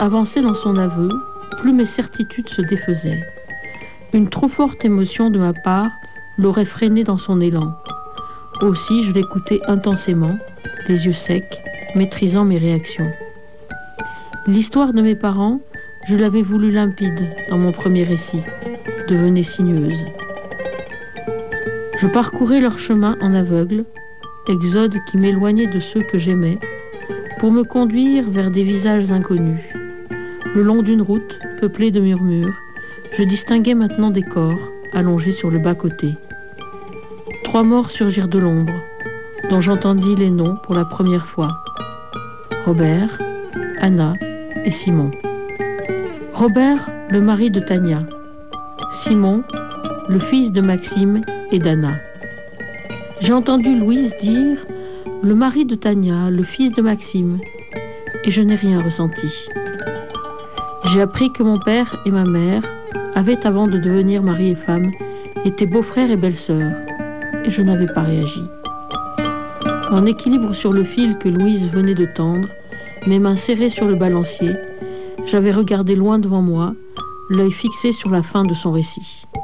avançait dans son aveu, plus mes certitudes se défaisaient. Une trop forte émotion de ma part l'aurait freiné dans son élan. Aussi, je l'écoutais intensément, les yeux secs, maîtrisant mes réactions. L'histoire de mes parents, je l'avais voulu limpide dans mon premier récit, devenait sinueuse. Je parcourais leur chemin en aveugle, exode qui m'éloignait de ceux que j'aimais, pour me conduire vers des visages inconnus. Le long d'une route, peuplée de murmures, je distinguais maintenant des corps, allongés sur le bas-côté. 3 morts surgirent de l'ombre, dont j'entendis les noms pour la première fois. Robert, Anna et Simon. Robert, le mari de Tania. Simon, le fils de Maxime et d'Anna. J'ai entendu Louise dire « le mari de Tania, le fils de Maxime » et je n'ai rien ressenti. J'ai appris que mon père et ma mère avaient, avant de devenir mari et femme, été beau-frère et belle-sœur, et je n'avais pas réagi. En équilibre sur le fil que Louise venait de tendre, mes mains serrées sur le balancier, j'avais regardé loin devant moi, l'œil fixé sur la fin de son récit.